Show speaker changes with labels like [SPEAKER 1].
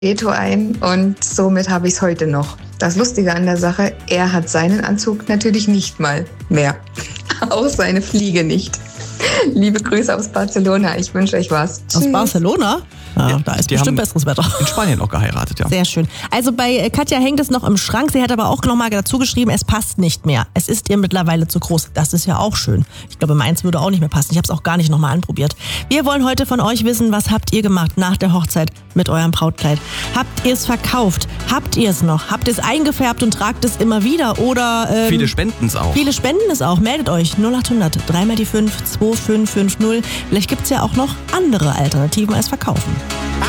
[SPEAKER 1] Veto ein und somit habe ich es heute noch. Das Lustige an der Sache, er hat seinen Anzug natürlich nicht mal mehr. Auch seine Fliege nicht. Liebe Grüße aus Barcelona, ich wünsche euch was.
[SPEAKER 2] Aus Barcelona? Ja, da ist bestimmt besseres Wetter.
[SPEAKER 3] In Spanien auch geheiratet, ja.
[SPEAKER 2] Sehr schön. Also bei Katja hängt es noch im Schrank. Sie hat aber auch nochmal dazu geschrieben, es passt nicht mehr. Es ist ihr mittlerweile zu groß. Das ist ja auch schön. Ich glaube, meins würde auch nicht mehr passen. Ich habe es auch gar nicht nochmal anprobiert. Wir wollen heute von euch wissen, was habt ihr gemacht nach der Hochzeit mit eurem Brautkleid? Habt ihr es verkauft? Habt ihr es noch? Habt ihr es eingefärbt und tragt es immer wieder? Oder
[SPEAKER 3] viele spenden es auch.
[SPEAKER 2] Viele spenden es auch. Meldet euch 0800 3 mal die 5 2550. Vielleicht gibt es ja auch noch andere Alternativen als verkaufen.